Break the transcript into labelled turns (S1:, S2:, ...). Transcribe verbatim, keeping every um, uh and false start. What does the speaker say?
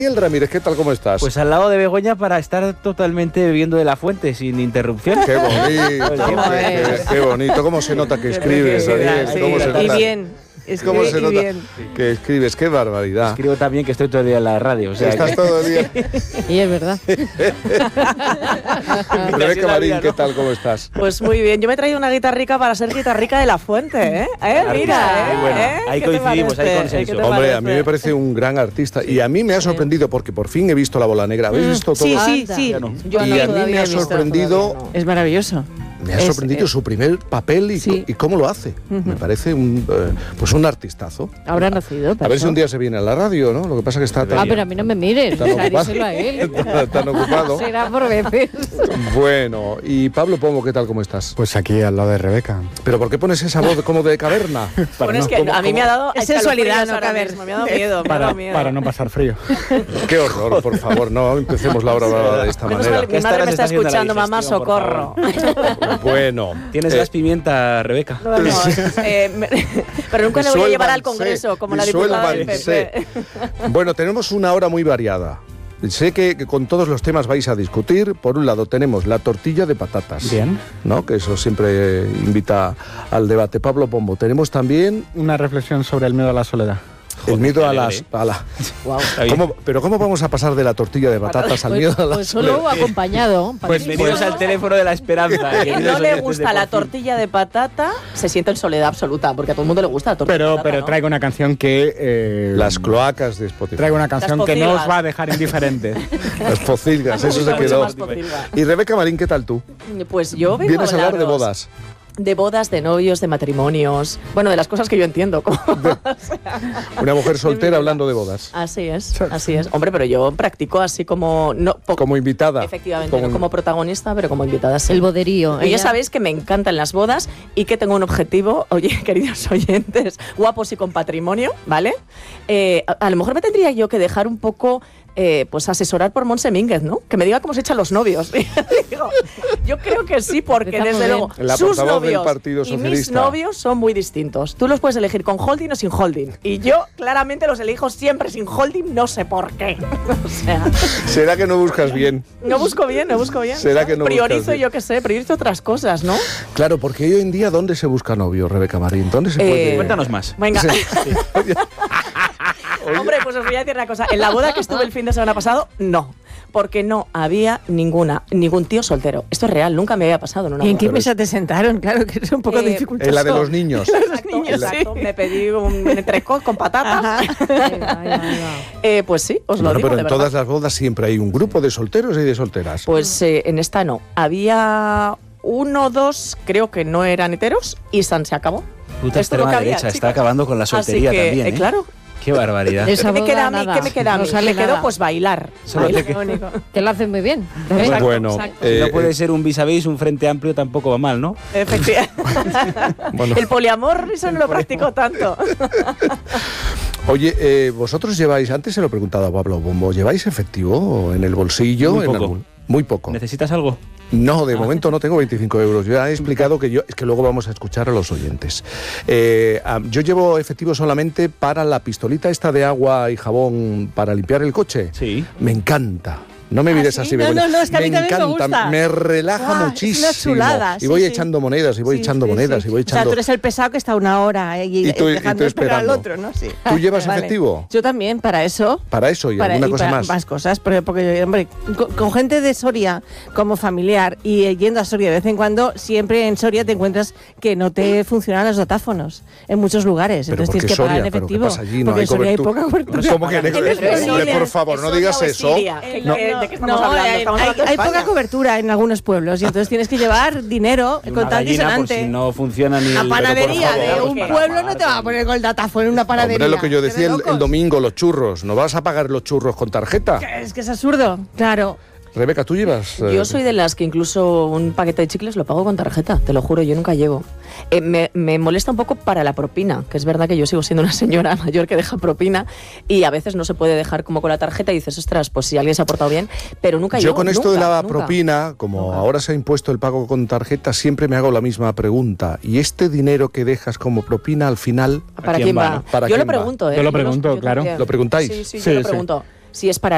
S1: Daniel Ramírez, ¿qué tal? ¿Cómo estás?
S2: Pues al lado de Begoña para estar totalmente bebiendo de la fuente, sin interrupción.
S1: Qué bonito, qué, qué bonito. ¿Cómo se nota que escribes, Daniel? ¿Cómo se nota?
S3: Y bien. Escribe
S1: ¿Cómo se
S3: y
S1: nota
S3: bien.
S1: que escribes? ¡Qué barbaridad!
S2: Escribo también que estoy todo el día en la radio. O sea,
S1: Estás
S2: que...
S1: todo el día.
S3: Y es verdad.
S1: Rebeca Marín, ¿qué tal? ¿Cómo estás?
S4: Pues muy bien. Yo me he traído una guitarrica para ser guitarrica de la Fuente, ¿eh? ¿Eh? Mira, ¿eh?
S2: Bueno,
S4: ¿eh?
S2: ahí
S4: ¿Qué te
S2: coincidimos,
S4: parece?
S2: hay consenso.
S4: ¿Qué te
S1: Hombre,
S4: parece?
S1: a mí me parece un gran artista. Y a mí me ha sorprendido porque por fin he visto La Bola Negra. ¿Habéis visto todo?
S3: Sí, sí,
S4: Anda.
S3: sí.
S2: Ya no.
S4: Yo
S1: Y
S4: no,
S1: a mí
S4: todavía
S1: me ha
S4: he visto,
S1: sorprendido-
S4: todavía no.
S3: Es maravilloso.
S1: Me ha
S3: Es-
S1: sorprendido
S3: es-
S1: su primer papel y,
S3: Sí.
S1: y cómo lo hace. Me parece un, eh, pues un artistazo.
S3: Habrá nacido.
S1: A ver si un día se viene a la radio, ¿no? Lo que pasa es que está tan,
S3: Ah, pero a mí no me mires.
S1: tan
S3: O sea,
S1: ocupado.
S3: díselo a él.
S1: Tan- tan ocupado.
S3: Será por veces.
S1: Bueno, y Pablo Pombo, ¿qué tal? ¿Cómo estás?
S5: Pues aquí al lado de Rebeca.
S1: ¿Pero por qué pones esa voz como de caverna?
S4: Bueno, es que
S1: ¿Cómo-
S4: a mí me ha dado
S3: Es sensualidad,
S4: escalofríos
S3: no
S4: ahora
S3: caber.
S4: mismo. Me ha dado miedo, me ha
S5: Para,
S4: dado miedo.
S5: para no pasar frío.
S1: Qué horror, por favor, no empecemos la hora de esta
S4: Menos
S1: manera.
S4: mal, mi madre me está escuchando, mamá, socorro.
S1: Bueno,
S2: Tienes
S1: eh,
S2: gas pimienta, Rebeca.
S4: No, no, eh, me- pero nunca le voy a llevar al
S1: disuélvanse,
S4: Congreso como la diputada del P
S1: disuélvanse.
S4: P.
S1: Bueno, tenemos una hora muy variada. Sé que, que con todos los temas vais a discutir. Por un lado tenemos la tortilla de patatas.
S5: Bien.
S1: ¿No? Que eso siempre invita al debate. Pablo Pombo. Tenemos también
S5: Una reflexión sobre el miedo a la soledad.
S1: el miedo a
S2: alegre,
S1: las... A la,
S4: Wow.
S2: Está bien.
S1: ¿Cómo- pero ¿cómo vamos a pasar de la tortilla de patatas al miedo a la
S3: Pues solo acompañado.
S2: Pues venidos al teléfono de la esperanza.
S4: A quien no le
S2: oyentes
S4: gusta
S2: de
S4: la
S2: Por Fin.
S4: tortilla de patata se siente en soledad absoluta, porque a todo el mundo le gusta la tortilla
S5: Pero,
S4: de patata,
S5: pero
S4: ¿no?
S5: traigo una canción que... eh,
S1: Las cloacas de Spotify.
S5: Traigo una canción
S4: Las
S5: que no os
S4: pocilgas.
S5: va a dejar indiferentes.
S1: Las focilgas, eso se
S4: Mucho
S1: quedó.
S4: más pocilga.
S1: Y Rebeca Marín, ¿qué tal tú?
S4: Pues yo vengo
S1: Vienes a hablar de
S4: hablaros
S1: bodas.
S4: De bodas, de novios, de matrimonios. Bueno, de las cosas que yo entiendo. como-
S1: Una mujer soltera hablando de bodas.
S4: Así es, así es. Hombre, pero yo practico así como... No, po-
S1: Como invitada.
S4: Efectivamente,
S1: Como-
S4: no como protagonista, pero como invitada sí.
S3: El boderío.
S4: Y ya
S3: Ella-
S4: sabéis que me encantan las bodas y que tengo un objetivo, oye, queridos oyentes, guapos y con patrimonio, ¿vale? Eh, a, a lo mejor me tendría yo que dejar un poco, eh, pues asesorar por Montse Mínguez, ¿no? Que me diga cómo se echan los novios. Digo, yo creo que sí, porque
S3: Empezamos
S4: desde
S3: bien.
S4: luego
S1: La
S4: sus
S1: portavoz del
S4: novios
S1: Partido
S4: y mis
S1: Socialista.
S4: novios son muy distintos. Tú los puedes elegir con holding o sin holding. Y yo claramente los elijo siempre sin holding, no sé por qué. O sea...
S1: ¿Será que no buscas bien?
S4: No busco bien, no busco bien.
S1: ¿Será que no buscas
S4: Priorizo,
S1: bien?
S4: yo qué sé, priorizo otras cosas, ¿no?
S1: Claro, porque hoy en día, ¿dónde se busca novio, Rebeca Marín? ¿Dónde se
S4: Eh,
S1: puede...?
S2: Cuéntanos más.
S4: Venga.
S1: Sí.
S4: Hombre, pues os voy a decir una cosa. En la boda que estuve el fin de semana pasado, no. Porque no había ninguna, ningún tío soltero. Esto es real, nunca me había pasado en una
S3: ¿Y en
S4: boda.
S3: qué mesa te sentaron? Claro que es un poco
S4: Eh,
S3: dificultoso.
S1: En la de los niños.
S4: Exacto,
S3: niños,
S4: exacto.
S3: sí.
S4: Me pedí un entrecot con patatas.
S3: Ajá. Ahí va, ahí va, ahí va.
S4: Eh, pues sí, os lo
S1: Bueno,
S4: digo
S1: pero
S4: de
S1: en
S4: verdad.
S1: todas las bodas siempre hay un grupo de solteros y de solteras.
S4: Pues eh, en esta no. Había uno, dos, creo que no eran heteros y San se acabó.
S2: Puta
S4: Esto es lo
S2: extrema
S4: que había,
S2: derecha, está
S4: chicos.
S2: acabando con la
S4: Así
S2: soltería
S4: que,
S2: también,
S4: eh,
S2: ¿eh?
S4: claro.
S2: Qué barbaridad.
S3: Esa
S4: ¿Qué me
S3: boda,
S4: queda a mí?
S3: nada.
S4: ¿Qué me queda a
S3: No
S4: mí?
S3: sale
S4: me quedó
S3: nada.
S4: pues bailar.
S2: Solo
S4: Bailar,
S2: te-
S4: lo único.
S3: Te lo hacen muy bien.
S1: Pues
S4: Exacto,
S1: bueno,
S4: exacto.
S2: Si
S1: eh,
S2: no puede
S1: eh,
S2: ser un vis a vis, un frente amplio tampoco va mal, ¿no?
S4: Efectivamente.
S1: Bueno.
S4: El poliamor, eso no lo practico tanto.
S1: Oye, eh, vosotros lleváis, antes se lo he preguntado a Pablo Pombo, ¿lleváis efectivo en el bolsillo?
S2: Muy
S1: en
S2: poco.
S1: algún- Muy poco.
S2: ¿Necesitas algo?
S1: No, de momento no tengo veinticinco euros. Ya he explicado que yo, es que luego vamos a escuchar a los oyentes. Eh, ah, yo llevo efectivo solamente para la pistolita esta de agua y jabón para limpiar el coche.
S2: Sí.
S1: Me encanta. No me mires
S3: ¿Ah, sí?
S1: así,
S3: No,
S1: Begoña.
S3: no, no, es que a mí
S1: me
S3: también me
S1: encanta,
S3: gusta.
S1: me relaja
S3: Guau, es una
S1: muchísimo.
S3: chulada,
S1: y
S3: sí,
S1: voy
S3: sí.
S1: echando monedas, y voy
S3: Sí,
S1: echando
S3: sí,
S1: monedas,
S3: sí.
S1: y voy
S3: O sea,
S1: echando.
S3: tú eres el pesado que está una hora eh, y,
S1: Y tú- y tú
S3: dejando esperar al
S1: esperando.
S3: otro, ¿no? Sí.
S1: ¿Tú llevas
S3: Vale.
S1: efectivo?
S3: Yo también, para eso.
S1: Para eso y
S3: Para,
S1: alguna
S3: y
S1: cosa
S3: para
S1: más.
S3: más cosas, porque, porque hombre, con, con gente de Soria como familiar y eh, yendo a Soria de vez en cuando, siempre en Soria te encuentras que no te funcionan los datáfonos en muchos lugares.
S1: Pero
S3: Entonces
S1: ¿por qué
S3: tienes que pagar
S1: Soria?
S3: en
S1: ¿Pero qué
S3: efectivo.
S1: pasa allí? No
S3: porque
S1: hay
S3: en Soria hay
S1: cobertura.
S3: poca cobertura.
S1: ¿Cómo que no hay
S3: En
S1: cobertura?
S3: Soria-
S1: Hombre, por favor, no digas eso.
S4: Eh,
S3: No,
S4: ¿De
S3: no,
S4: qué estamos
S3: no,
S4: hablando?
S3: hay,
S4: Estamos
S3: hay-
S4: hablando de
S3: hay
S4: España.
S3: poca cobertura en algunos pueblos y entonces tienes que llevar dinero
S2: Y una
S3: contante y
S2: gallina, por
S3: sonante.
S2: si no funciona ni
S3: La
S2: el...
S3: panadería
S1: Pero, por
S3: de
S1: favor,
S3: un
S2: para
S3: pueblo no
S2: pagar,
S3: te va a poner con el datáfono en una panadería.
S1: Hombre, lo que yo
S3: ¿Qué de
S1: decía el, el
S3: locos?
S1: domingo, los churros. ¿No vas a pagar los churros con tarjeta?
S3: Es que es absurdo, claro.
S1: Rebeca, ¿tú llevas? eh,
S4: Yo soy de las que incluso un paquete de chicles lo pago con tarjeta, te lo juro, yo nunca llevo. Eh, me, me molesta un poco para la propina, que es verdad que yo sigo siendo una señora mayor que deja propina y a veces no se puede dejar como con la tarjeta y dices, ostras, pues si alguien se ha portado bien, pero nunca
S1: Yo
S4: llevo,
S1: con esto
S4: nunca,
S1: de la
S4: nunca.
S1: propina, como
S4: Nunca.
S1: ahora se ha impuesto el pago con tarjeta, siempre me hago la misma pregunta. ¿Y este dinero que dejas como propina al final
S4: ¿Para
S2: quién
S4: quién
S2: va,
S4: va?
S2: no?
S1: ¿Para
S4: yo
S1: quién
S4: lo
S1: va?
S4: pregunto, ¿eh?
S5: Yo lo
S4: los-
S5: pregunto, claro.
S4: también.
S1: ¿Lo preguntáis?
S4: Sí, sí,
S5: Sí,
S4: yo lo
S5: sí.
S4: pregunto. Si es para